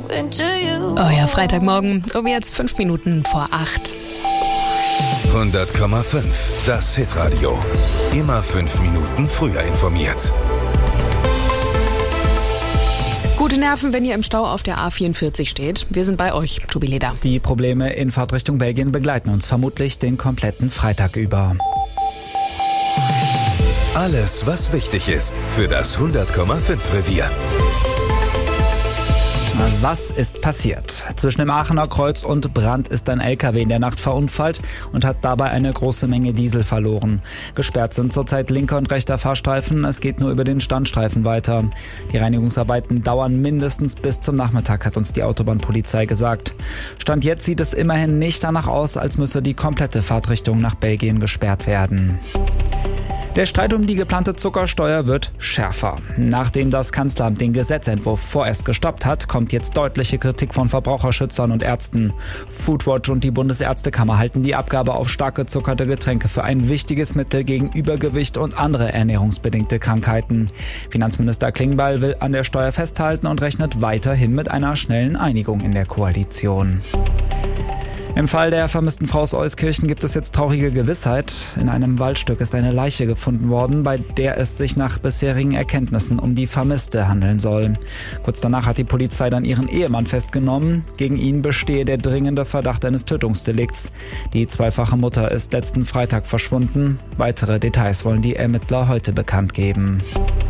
Oh ja, Freitagmorgen, um jetzt 5 Minuten vor 8. 100,5, das Hitradio. Immer 5 Minuten früher informiert. Gute Nerven, wenn ihr im Stau auf der A44 steht. Wir sind bei euch, Tobi Leder. Die Probleme in Fahrtrichtung Belgien begleiten uns vermutlich den kompletten Freitag über. Alles, was wichtig ist für das 100,5 Revier. Was ist passiert? Zwischen dem Aachener Kreuz und Brand ist ein LKW in der Nacht verunfallt und hat dabei eine große Menge Diesel verloren. Gesperrt sind zurzeit linker und rechter Fahrstreifen. Es geht nur über den Standstreifen weiter. Die Reinigungsarbeiten dauern mindestens bis zum Nachmittag, hat uns die Autobahnpolizei gesagt. Stand jetzt sieht es immerhin nicht danach aus, als müsse die komplette Fahrtrichtung nach Belgien gesperrt werden. Der Streit um die geplante Zuckersteuer wird schärfer. Nachdem das Kanzleramt den Gesetzentwurf vorerst gestoppt hat, kommt jetzt deutliche Kritik von Verbraucherschützern und Ärzten. Foodwatch und die Bundesärztekammer halten die Abgabe auf stark gezuckerte Getränke für ein wichtiges Mittel gegen Übergewicht und andere ernährungsbedingte Krankheiten. Finanzminister Klingbeil will an der Steuer festhalten und rechnet weiterhin mit einer schnellen Einigung in der Koalition. Im Fall der vermissten Frau aus Euskirchen gibt es jetzt traurige Gewissheit. In einem Waldstück ist eine Leiche gefunden worden, bei der es sich nach bisherigen Erkenntnissen um die Vermisste handeln soll. Kurz danach hat die Polizei dann ihren Ehemann festgenommen. Gegen ihn bestehe der dringende Verdacht eines Tötungsdelikts. Die zweifache Mutter ist letzten Freitag verschwunden. Weitere Details wollen die Ermittler heute bekannt geben.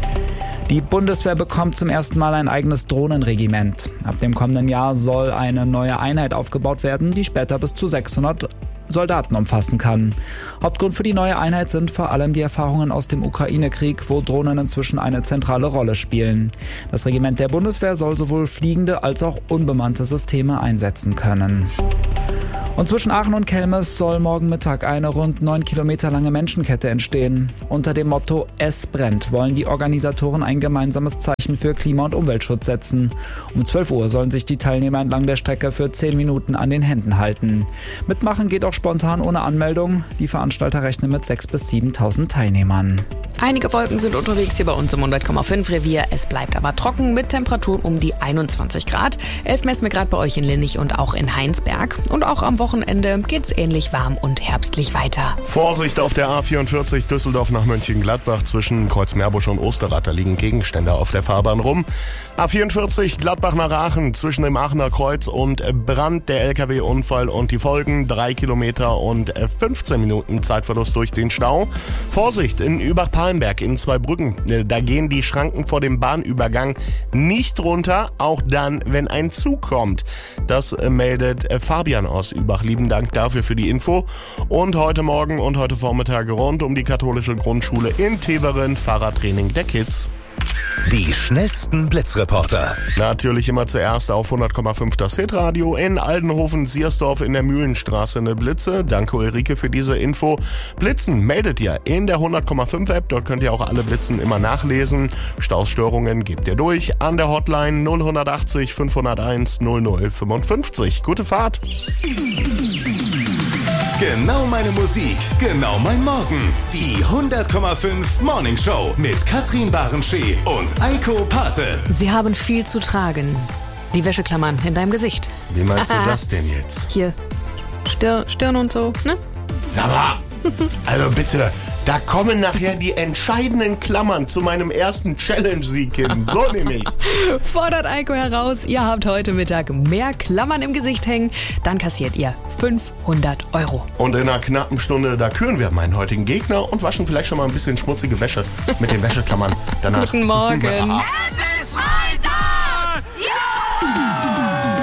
Die Bundeswehr bekommt zum ersten Mal ein eigenes Drohnenregiment. Ab dem kommenden Jahr soll eine neue Einheit aufgebaut werden, die später bis zu 600 Soldaten umfassen kann. Hauptgrund für die neue Einheit sind vor allem die Erfahrungen aus dem Ukraine-Krieg, wo Drohnen inzwischen eine zentrale Rolle spielen. Das Regiment der Bundeswehr soll sowohl fliegende als auch unbemannte Systeme einsetzen können. Und zwischen Aachen und Kelmis soll morgen Mittag eine rund 9 Kilometer lange Menschenkette entstehen. Unter dem Motto Es brennt wollen die Organisatoren ein gemeinsames Zeichen für Klima- und Umweltschutz setzen. Um 12 Uhr sollen sich die Teilnehmer entlang der Strecke für 10 Minuten an den Händen halten. Mitmachen geht auch spontan ohne Anmeldung. Die Veranstalter rechnen mit 6.000 bis 7.000 Teilnehmern. Einige Wolken sind unterwegs hier bei uns im 100,5 Revier. Es bleibt aber trocken mit Temperaturen um die 21 Grad. 11 messen wir gerade bei euch in Linnich und auch in Heinsberg. Und auch am Wochenende geht's ähnlich warm und herbstlich weiter. Vorsicht auf der A44 Düsseldorf nach Mönchengladbach zwischen Kreuzmeerbusch und Osterrad. Da liegen Gegenstände auf der Fahrbahn rum. A44 Gladbach nach Aachen zwischen dem Aachener Kreuz und Brand. Der LKW-Unfall und die Folgen. 3 Kilometer und 15 Minuten Zeitverlust durch den Stau. Vorsicht in Übach-Palenberg in Zweibrücken. Da gehen die Schranken vor dem Bahnübergang nicht runter, auch dann, wenn ein Zug kommt. Das meldet Fabian aus Übach. Lieben Dank dafür für die Info. Und heute Morgen und heute Vormittag rund um die katholische Grundschule in Teveren Fahrradtraining der Kids. Die schnellsten Blitzreporter. Natürlich immer zuerst auf 100,5 das Hitradio. In Aldenhofen-Siersdorf in der Mühlenstraße eine Blitze. Danke Ulrike für diese Info. Blitzen meldet ihr in der 100,5 App. Dort könnt ihr auch alle Blitzen immer nachlesen. Stausstörungen gebt ihr durch an der Hotline 0180 501 0055. Gute Fahrt. Genau meine Musik, genau mein Morgen. Die 100,5 Morning Show mit Katrin Barenschee und Eiko Pate. Sie haben viel zu tragen. Die Wäscheklammern in deinem Gesicht. Wie meinst du das denn jetzt? Hier, Stirn und so, ne? Sag mal, also bitte, da kommen nachher die entscheidenden Klammern zu meinem ersten Challenge-Sieg hin. So nämlich. Fordert Eiko heraus, ihr habt heute Mittag mehr Klammern im Gesicht hängen, dann kassiert ihr 500 €. Und in einer knappen Stunde, da küren wir meinen heutigen Gegner und waschen vielleicht schon mal ein bisschen schmutzige Wäsche mit den Wäscheklammern danach. Guten Morgen.